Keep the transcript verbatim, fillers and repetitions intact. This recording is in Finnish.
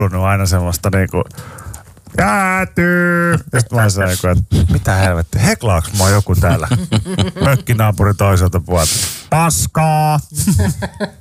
kuulunut aina semmoista niinku jäätyy. Ja sit mä sanoin, että mitä helvetti, heklaaks mua joku täällä mökkinaapurin toiselta puolelta? Paskaa!